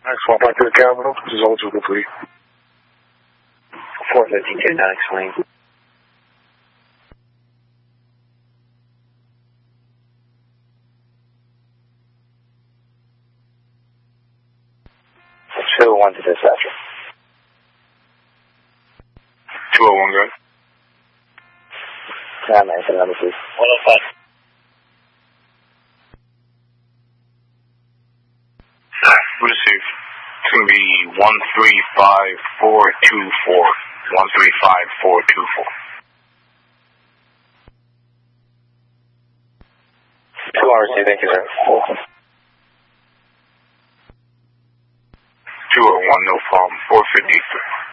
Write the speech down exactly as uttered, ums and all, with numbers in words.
Next one back to the Capitol. This is all too complete. four fifty-two, not explained. two oh one to dispatcher. two oh one, good. Yeah, man, the number, please. one oh five. Received. It's going to be one three five four two four. one three five four two four. two hours, thank you, sir. two oh one, no problem. four fifty-three.